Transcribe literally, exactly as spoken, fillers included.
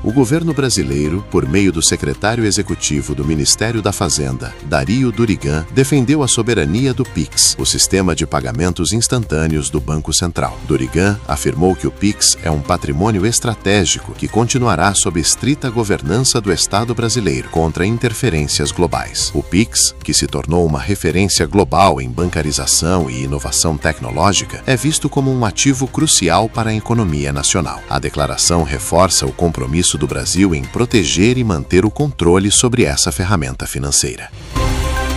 O governo brasileiro, por meio do secretário executivo do Ministério da Fazenda, Dario Durigan, defendeu a soberania do Pix, o sistema de pagamentos instantâneos do Banco Central. Durigan afirmou que o Pix é um patrimônio estratégico que continuará sob estrita governança do Estado brasileiro contra interferências globais. O Pix, que se tornou uma referência global em bancarização e inovação tecnológica, é visto como um ativo crucial para a economia nacional. A declaração reforça o compromisso do Brasil em proteger e manter o controle sobre essa ferramenta financeira.